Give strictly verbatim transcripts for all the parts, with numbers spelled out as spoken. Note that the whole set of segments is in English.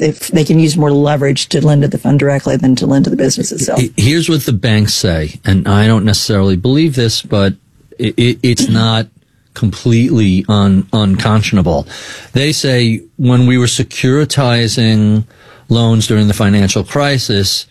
they, they can use more leverage to lend to the fund directly than to lend to the business itself. Here's what the banks say, and I don't necessarily believe this, but it, it, it's not completely un, unconscionable. They say when we were securitizing loans during the financial crisis,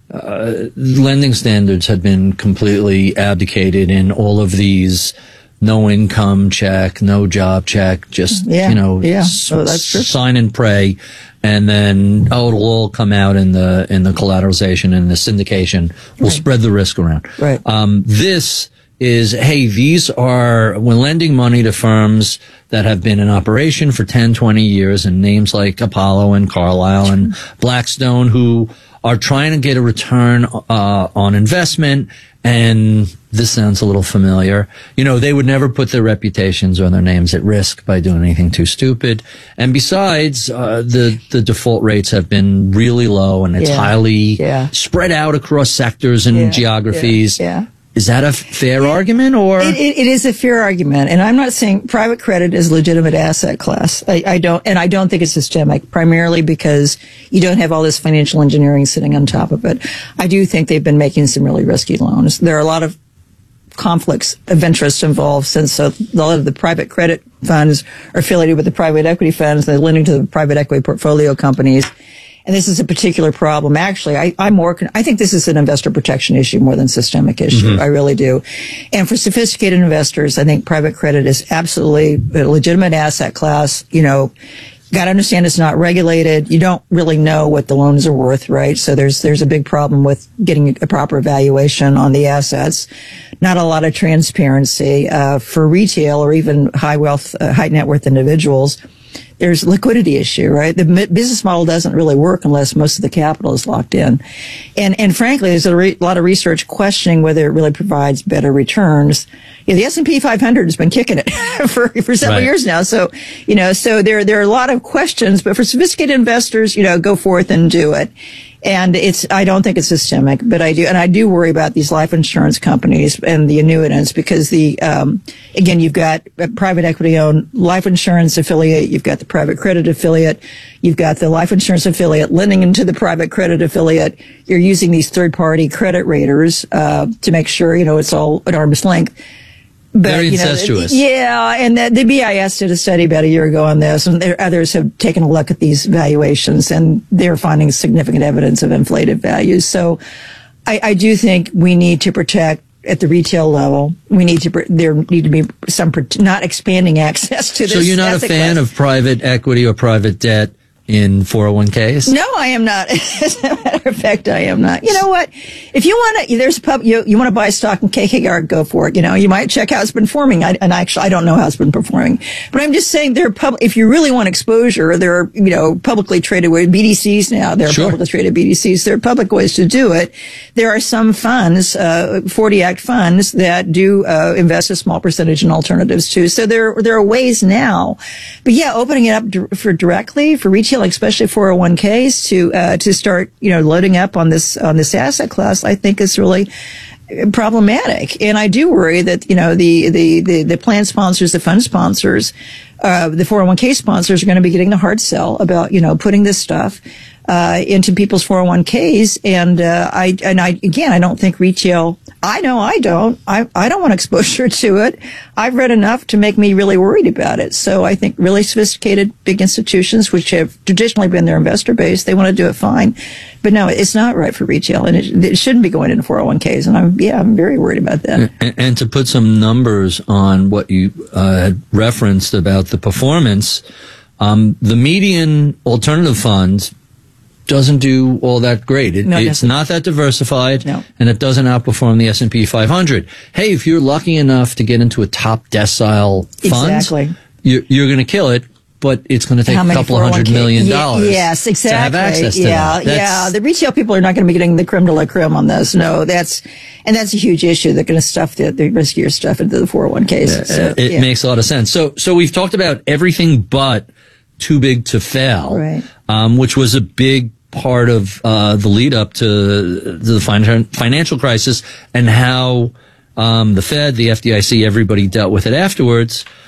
uh, lending standards had been completely abdicated in all of these no income check, no job check, just, yeah, you know, yeah. s- Oh, that's true. sign and pray. And then, oh, it'll all come out in the, in the collateralization and the syndication. We'll Right. spread the risk around. Right. Um, this is, hey, these are, when lending money to firms that have been in operation for ten, twenty years, and names like Apollo and Carlyle and Blackstone, who are trying to get a return, uh, on investment. And this sounds a little familiar. You know, they would never put their reputations or their names at risk by doing anything too stupid. And besides, uh, the, the default rates have been really low, and it's Yeah. highly Yeah. spread out across sectors and Yeah. geographies. Yeah. yeah. Is that a fair argument, or? It, it, it is a fair argument, and I'm not saying private credit is a legitimate asset class. I, I don't, and I don't think it's systemic, primarily because you don't have all this financial engineering sitting on top of it. I do think they've been making some really risky loans. There are a lot of conflicts of interest involved, since a lot of the private credit funds are affiliated with the private equity funds. They're lending to the private equity portfolio companies. And this is a particular problem. Actually, I, I'm more, I think this is an investor protection issue more than systemic issue. Mm-hmm. I really do. And for sophisticated investors, I think private credit is absolutely a legitimate asset class. You know, got to understand it's not regulated. You don't really know what the loans are worth, right? So there's, there's a big problem with getting a proper valuation on the assets. Not a lot of transparency, uh, for retail or even high wealth, uh, high net worth individuals. There's a liquidity issue, right? The business model doesn't really work unless most of the capital is locked in. And, and frankly, there's a re- lot of research questioning whether it really provides better returns. You know, the S and P five hundred has been kicking it for, for several Right. years now. So, you know, so there, there are a lot of questions, but for sophisticated investors, you know, go forth and do it. And it's, I don't think it's systemic, but I do, and I do worry about these life insurance companies and the annuitants, because the, um, again, you've got a private equity owned life insurance affiliate, you've got the private credit affiliate, you've got the life insurance affiliate lending into the private credit affiliate. You're using these third party credit raters, uh, to make sure, you know, it's all at arm's length. But, Very you know, incestuous. Yeah, and the, the B I S did a study about a year ago on this, and there, others have taken a look at these valuations, and they're finding significant evidence of inflated values. So I, I do think we need to protect at the retail level. We need to, there need to be some, not expanding access to this. So you're not a fan class. of private equity or private debt in four oh one Ks? No, I am not. As a matter of fact, I am not. You know what? If you want to, there's a pub, you, you want to buy stock in K K R, go for it. You know, you might check how it's been performing. I, and actually, I don't know how it's been performing, but I'm just saying there are pub, if you really want exposure, there are, you know, publicly traded with B D Cs now. There are Sure. publicly traded B D Cs. There are public ways to do it. There are some funds, uh, forty Act funds that do, uh, invest a small percentage in alternatives too. So there, there are ways now, but yeah, opening it up d- for directly for retail, especially four oh one Ks, to uh, to start, you know, loading up on this on this asset class, I think is really problematic. And I do worry that, you know, the the the, the plan sponsors, the fund sponsors, uh, the four oh one K sponsors are going to be getting the hard sell about, you know, putting this stuff uh, into people's four oh one Ks. And uh, I and I again, I don't think retail. I know I don't. I I don't want exposure to it. I've read enough to make me really worried about it. So I think really sophisticated big institutions, which have traditionally been their investor base, they want to do it fine. But no, it's not right for retail, and it, it shouldn't be going into four oh one Ks. And I'm yeah, I'm very worried about that. And, and to put some numbers on what you uh, had referenced about the performance, um, the median alternative fund doesn't do all that great. It, No, it it's doesn't. not that diversified, No. and it doesn't outperform the S and P five hundred. Hey, if you're lucky enough to get into a top decile fund, Exactly. you're, you're going to kill it, but it's going to take How a many couple of hundred four oh one K million Ye- dollars Yes, exactly. to have access to yeah, that. That's- yeah. The retail people are not going to be getting the creme de la creme on this. No, that's, and that's a huge issue. They're going to stuff the, the riskier stuff into the four oh one Ks. Uh, So, it yeah. makes a lot of sense. So, so we've talked about everything but too big to fail, Right. um, which was a big part of uh, the lead up to the fin- financial crisis, and how um, the Fed, the F D I C, everybody dealt with it afterwards.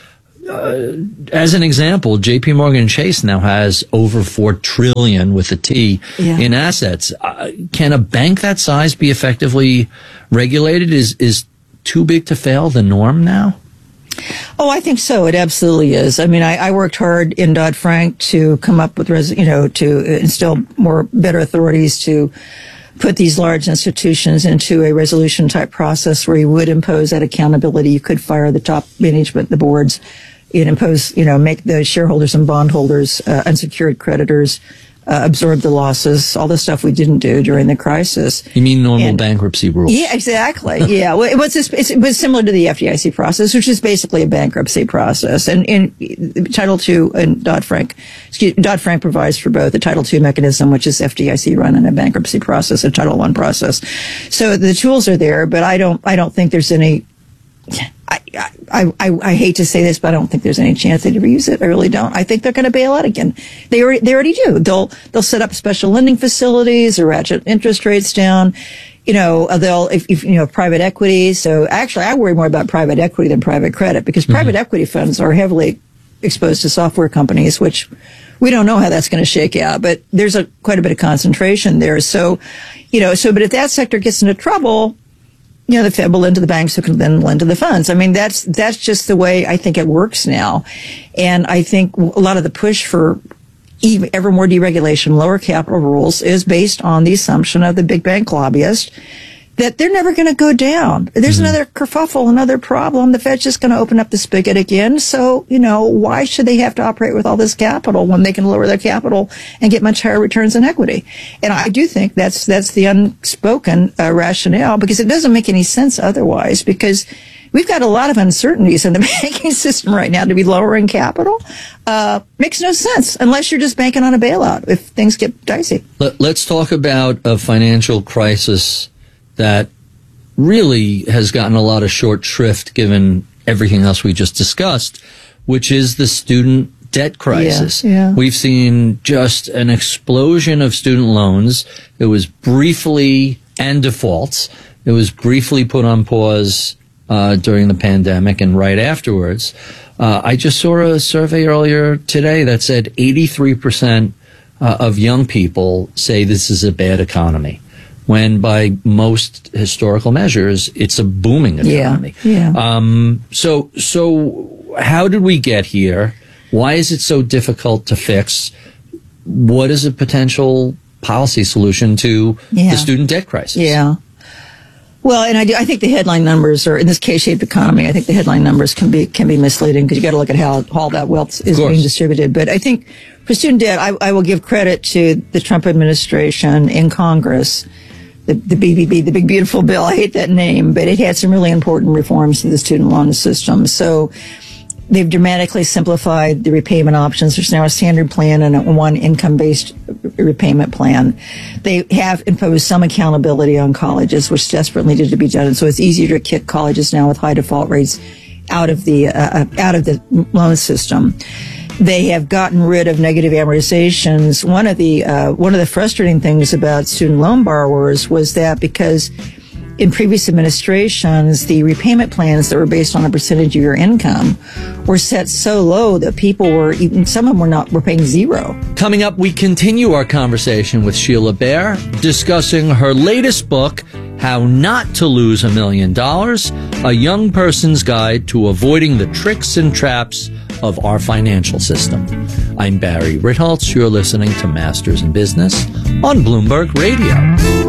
uh, as an example, J P Morgan Chase now has over four trillion with a T Yeah. in assets. Uh, can a bank that size be effectively regulated? Is, is too big to fail the norm now? Oh, I think so. It absolutely is. I mean, I, I worked hard in Dodd-Frank to come up with, res, you know, to instill more, better authorities to put these large institutions into a resolution type process where you would impose that accountability. You could fire the top management, the boards, you'd impose, you know, make the shareholders and bondholders, uh, unsecured creditors, uh, absorb the losses, all the stuff we didn't do during the crisis. You mean normal And- bankruptcy rules? Yeah, exactly. Yeah. Well, it was, just, it's- it was similar to the F D I C process, which is basically a bankruptcy process. And in Title two and Dodd-Frank, excuse Dodd-Frank provides for both a Title two mechanism, which is F D I C run, and a bankruptcy process, a Title one process. So the tools are there, but I don't, I don't think there's any, I, I, I, I hate to say this, but I don't think there's any chance they'd ever use it. I really don't. I think they're going to bail out again. They already, they already do. They'll, they'll set up special lending facilities or ratchet interest rates down. You know, they'll, if, if, you know, private equity. So actually, I worry more about private equity than private credit because private mm-hmm. equity funds are heavily exposed to software companies, which we don't know how that's going to shake out, but there's a quite a bit of concentration there. So, you know, so, but if that sector gets into trouble, you know, the Fed will lend to the banks who can then lend to the funds. I mean, that's, that's just the way I think it works now. And I think a lot of the push for even ever more deregulation, lower capital rules is based on the assumption of the big bank lobbyist that they're never going to go down. There's mm-hmm. another kerfuffle, another problem. The Fed's just going to open up the spigot again. So, you know, why should they have to operate with all this capital when they can lower their capital and get much higher returns on equity? And I do think that's, that's the unspoken uh, rationale, because it doesn't make any sense otherwise, because we've got a lot of uncertainties in the banking system right now. To be lowering capital uh, makes no sense unless you're just banking on a bailout if things get dicey. Let, let's talk about a financial crisis that really has gotten a lot of short shrift given everything else we just discussed, which is the student debt crisis. Yeah, yeah. We've seen just an explosion of student loans. It was briefly, and defaults. It was briefly put on pause uh, during the pandemic and right afterwards. Uh, I just saw a survey earlier today that said eighty-three percent uh, of young people say this is a bad economy, when by most historical measures, it's a booming economy. Yeah, yeah. Um, so, so how did we get here? Why is it so difficult to fix? What is a potential policy solution to yeah. the student debt crisis? Yeah. Well, and I do, I think the headline numbers are, in this K-shaped economy, I think the headline numbers can be, can be misleading because you got to look at how all that wealth is being distributed. But I think for student debt, I, I will give credit to the Trump administration in Congress. The, the B B B, the Big Beautiful Bill, I hate that name, but it had some really important reforms to the student loan system. So they've dramatically simplified the repayment options. There's now a standard plan and a one income-based repayment plan. They have imposed some accountability on colleges, which desperately needed to be done. And so it's easier to kick colleges now with high default rates out of the, uh, out of the loan system. They have gotten rid of negative amortizations. One of the uh, one of the frustrating things about student loan borrowers was that because in previous administrations, the repayment plans that were based on a percentage of your income were set so low that people were even some of them were not were paying zero. Coming up, we continue our conversation with Sheila Bair, discussing her latest book, How Not to Lose a Million Dollars, a young person's guide to avoiding the tricks and traps of our financial system. I'm Barry Ritholtz. You're listening to Masters in Business on Bloomberg Radio.